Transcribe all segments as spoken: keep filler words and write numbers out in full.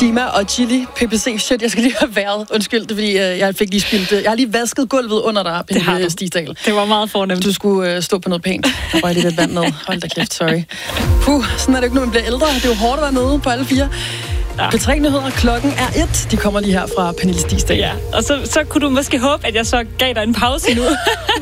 Dima og Chili, P P C. Shit, jeg skal lige have været. Undskyld, det er, fordi øh, jeg fik lige spildt. Jeg har lige vasket gulvet under dig, Pernille Stigdal. Det var meget fornemt. Du skulle øh, stå på noget pænt. Der røg lige lidt vand ned. Hold da kæft, sorry. Puh, sådan er det ikke, når man bliver ældre. Det er jo hårdt at være nede på alle fire. Ja. P tre nyheder, klokken er et. De kommer lige her fra Pernille Stigdal. Ja, og så, så kunne du måske håbe, at jeg så gav dig en pause nu.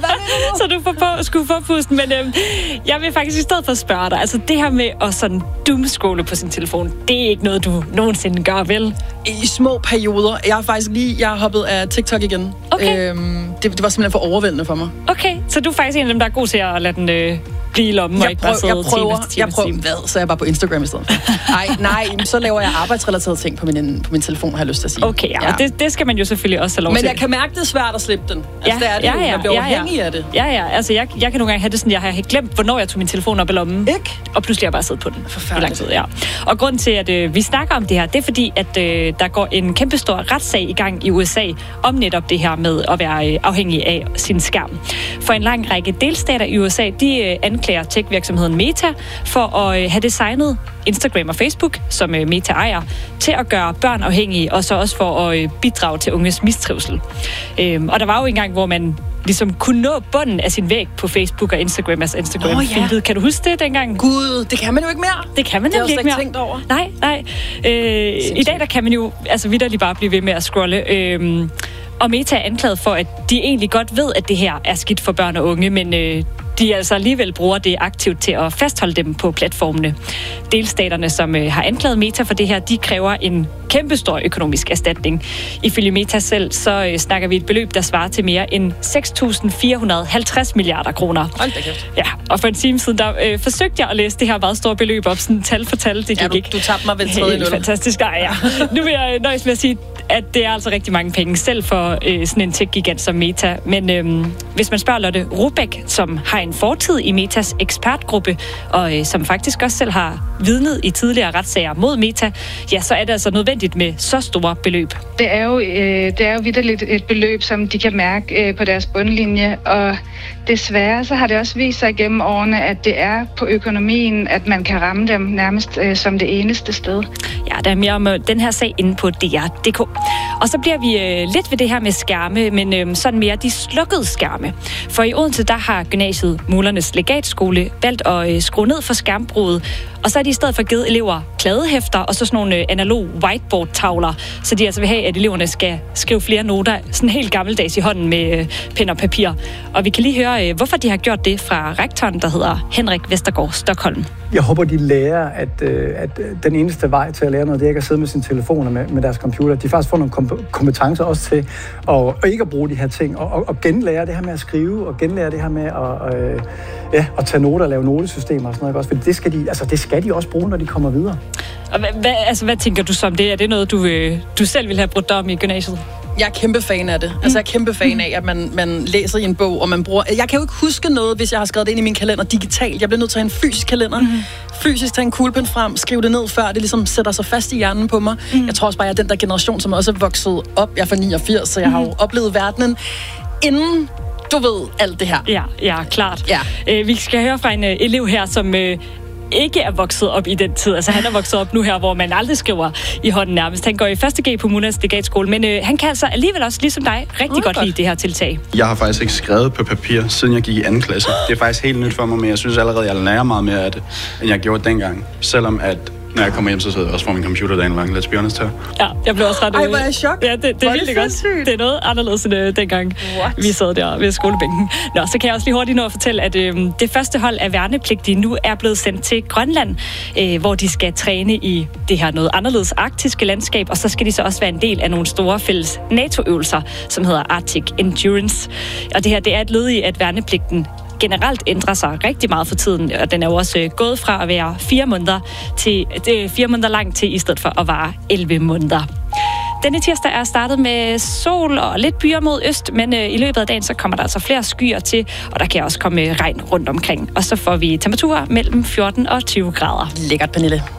Så du får på, skulle få pusten. Men øhm, jeg vil faktisk i stedet for spørge dig. Altså det her med at sådan doomscrolle på sin telefon, det er ikke noget, du nogensinde gør, vel? I små perioder. Jeg har faktisk lige, jeg har hoppet af TikTok igen. Okay. Øhm, det, det var simpelthen for overvældende for mig. Okay, så du er faktisk en af dem, der er god til at lade den øh, blive i lommen, jeg og ikke bare sidde jeg prøver, time, time, jeg prøver, hvad? Så er jeg bare på Instagram i stedet for. Ej, nej, så laver jeg arbejdsrelaterede ting på min, på min telefon, har jeg lyst til at sige. Okay, ja, ja. Og det, det skal man jo selvfølgelig også have lov Men til. Men jeg kan mærke, det er svært at slippe den. Altså, ja, det er det ja, jo. ja, Jeg bliver ja, ja. afhængig af det. Ja, ja, altså jeg, jeg kan nogle gange have det sådan, jeg har glemt, hvornår jeg tog min telefon op i lommen. Ikke? Og pludselig har jeg bare siddet på den. Forfærdeligt. Lang tid, ja. Og grunden til, at øh, vi snakker om det her, det er fordi, at øh, der går en kæmpestor retssag i gang i U S A om netop det her med at være øh, afhængig af sin skærm. For en lang række delstater i U S A, de øh, anklager tech-virksomheden Meta for at øh, have designet Instagram og Facebook, som øh, Meta ejer, til at gøre børn afhængige, og så også for at øh, bidrage til unges mistrivsel. Øhm, og der var jo en gang, hvor man ligesom kunne nå bunden af sin væg på Facebook og Instagram, altså Instagram oh, ja. Kan du huske det dengang? Gud, det kan man jo ikke mere. Det kan man nemlig ikke mere. Det har jeg ikke tænkt over. Nej, nej. Øh, I dag der kan man jo altså vitterligt bare blive ved med at scrolle. Øh, og Meta er anklaget for, at de egentlig godt ved, at det her er skidt for børn og unge, men øh, de altså alligevel bruger det aktivt til at fastholde dem på platformene. Delstaterne, som øh, har anklaget Meta for det her, de kræver en kæmpestor økonomisk erstatning. Ifølge Meta selv, så øh, snakker vi et beløb, der svarer til mere end seks tusind fire hundrede og halvtreds milliarder kroner. Hold da kæft. Ja, og for en time siden, der øh, forsøgte jeg at læse det her meget store beløb op, sådan tal for tal. Det gik ja, du, ikke. du tabte mig ved tredje nul. Fantastisk, ej, ja. Nu vil jeg nøjes med at sige, at det er altså rigtig mange penge, selv for øh, sådan en tech-gigant som Meta. Men øh, hvis man spørger Lotte Rubæk, som har en fortid i Metas ekspertgruppe, og øh, som faktisk også selv har vidnet i tidligere retssager mod Meta, ja, så er det altså nødvendigt med så store beløb. Det er jo, øh, det er jo vitterligt et beløb, som de kan mærke øh, på deres bundlinje, og desværre så har det også vist sig gennem årene, at det er på økonomien, at man kan ramme dem nærmest øh, som det eneste sted. Ja, der er mere om øh, den her sag inde på D R punktum d k. Og så bliver vi øh, lidt ved det her med skærme, men øh, sådan mere de slukkede skærme. For i Odense, der har gymnasiet Mulernes Legatskole valgt at øh, skrue ned for skærmbruget, og så er de i stedet for givet elever kladehæfter og så sådan nogle øh, analog whiteboard-tavler, så de altså vil have, at eleverne skal skrive flere noter, sådan helt gammeldags i hånden med øh, pen og papir. Og vi kan lige høre, øh, hvorfor de har gjort det fra rektoren, der hedder Henrik Vestergaard Stockholm. Jeg håber, de lærer, at, øh, at den eneste vej til at lære noget, det er ikke at sidde med sine telefoner med, med deres computer. De faktisk får nogle kom- kompetencer også til at, at ikke at bruge de her ting, og, og, og genlære det her med at skrive, og genlære det her med at, øh, ja, at tage noter og lave notesystemer og sådan noget. Også, for det skal, de, altså, det skal de også bruge, når de kommer videre. Og hvad, hvad, altså, hvad tænker du så om det? Er det noget, du, øh, du selv vil have brudt dig om i gymnasiet? Jeg er kæmpe fan af det. Altså, jeg er kæmpe fan af, at man, man læser i en bog, og man bruger... Jeg kan jo ikke huske noget, hvis jeg har skrevet det ind i min kalender digitalt. Jeg bliver nødt til at have en fysisk kalender. Mm-hmm. Fysisk tage en kuglepen frem, skrive det ned, før det ligesom sætter sig fast i hjernen på mig. Mm. Jeg tror også bare, jeg er den der generation, som også er vokset op. Jeg er fra niogfirs, så jeg har jo oplevet verdenen inden... Du ved alt det her. Ja, ja, klart. Ja. Øh, vi skal høre fra en øh, elev her, som... Øh, ikke er vokset op i den tid. Altså han er vokset op nu her, hvor man aldrig skriver i hånden nærmest. Han går i første G på Mulernes Legatskole, men øh, han kan altså alligevel også, ligesom dig, rigtig oh, godt, godt lide det her tiltag. Jeg har faktisk ikke skrevet på papir, siden jeg gik i anden klasse. Det er faktisk helt nyt for mig, men jeg synes allerede, jeg lærer meget mere af det, end jeg gjorde dengang. Selvom at når jeg kommer hjem, så sidder jeg også for min computer dagen lang. Let's be honest her. Ja, jeg blev også ret... Ej, hvor er jeg chok. Ja, det, det er virkelig godt. Det er noget anderledes end øh, dengang, What? vi sad der ved skolebænken. Nå, så kan jeg også lige hurtigt nå at fortælle, at øh, det første hold af værnepligtige nu er blevet sendt til Grønland, øh, hvor de skal træne i det her noget anderledes arktiske landskab, og så skal de så også være en del af nogle store fælles NATO-øvelser, som hedder Arctic Endurance. Og det her, det er et led i, at værnepligten generelt ændrer sig rigtig meget for tiden, og den er jo også øh, gået fra at være fire måneder til det er fire måneder lang til, i stedet for at vare elleve måneder. Denne tirsdag er startet med sol og lidt byer mod øst, men øh, i løbet af dagen så kommer der altså flere skyer til, og der kan også komme regn rundt omkring. Og så får vi temperaturer mellem fjorten og tyve grader. Lækkert, Pernille.